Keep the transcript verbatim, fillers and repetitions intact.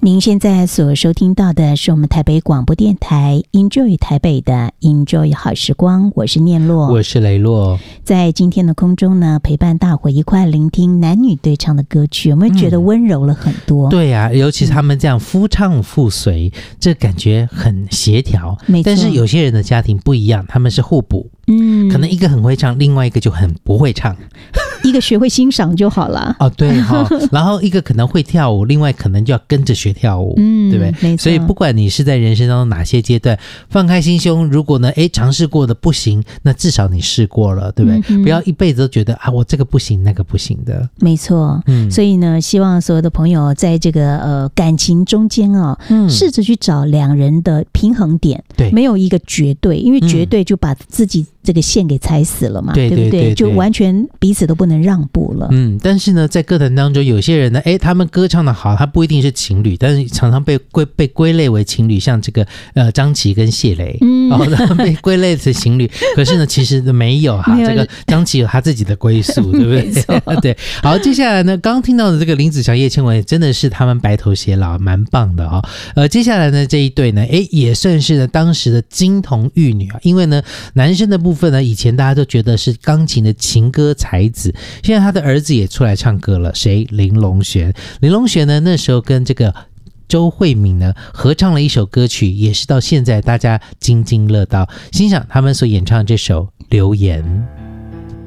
您现在所收听到的是我们台北广播电台 Enjoy 台北的 Enjoy 好时光，我是念洛， 我是雷洛。 在今天的空中呢，陪伴大伙一块聆听男女对唱的歌曲，有没有觉得温柔了很多？ 嗯、对啊，尤其是他们这样夫唱妇随，嗯、这感觉很协调。 没错， 但是有些人的家庭不一样，他们是互补。嗯，可能一个很会唱，另外一个就很不会唱。 一个学会欣赏就好了。 哦，对哈、哦。然后一个可能会跳舞，另外可能就要跟着学跳舞，嗯，对不对？ 没错。 所以不管你是在人生当中哪些阶段，放开心胸，如果呢，哎，尝试过的不行，那至少你试过了，对不对？嗯、不要一辈子都觉得啊，我这个不行，那个不行的。 没错。嗯。所以呢，希望所有的朋友在这个呃感情中间哦，嗯，试着去找两人的平衡点。对，没有一个绝对，因为绝对就把自己这个线给踩死了嘛， 对对不对？就完全彼此都不能让步了。 嗯，但是呢，在歌坛当中，有些人呢，哎，他们歌唱的好，他不一定是情侣，但是常常被归被归类为情侣，像这个呃张琪跟谢雷，嗯，然后呢被归类成情侣，可是呢，其实没有哈，这个张琪有他自己的归宿，对不对？对。好，接下来呢，刚刚听到的这个林子祥、叶倩文，真的是他们白头偕老，蛮棒的哦。呃，接下来呢这一对呢，哎，也算是呢当时的金童玉女啊，因为呢男生的部分呢，以前大家都觉得是钢琴的情歌才子，现在他的儿子也出来唱歌了，谁？林隆璇。林隆璇呢，那时候跟这个周慧敏呢合唱了一首歌曲，也是到现在大家津津乐道。欣赏他们所演唱这首《留言》。